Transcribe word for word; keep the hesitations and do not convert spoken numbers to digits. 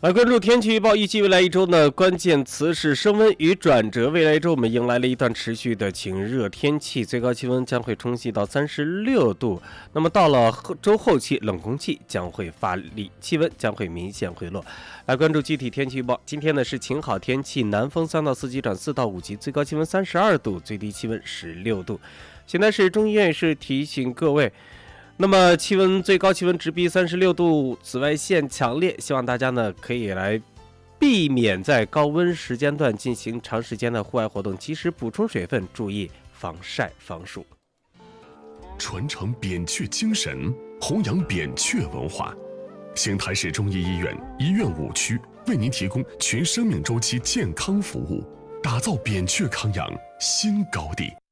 来关注天气预报，预计未来一周呢，关键词是升温与转折。未来一周我们迎来了一段持续的晴热天气，最高气温将会冲击到三十六度。那么到了周后期，冷空气将会发力，气温将会明显回落。来关注具体天气预报，今天呢是晴好天气，南风三到四级转四到五级，最高气温三十二度，最低气温十六度。现在是中医院是提醒各位。那么气温最高气温直逼三十六度，紫外线强烈，希望大家呢可以来避免在高温时间段进行长时间的户外活动，及时补充水分，注意防晒防暑。 传承扁鹊精神，弘扬扁鹊文化。邢台市中医医院医院五区为您提供全生命周期健康服务，打造扁鹊康养新高地。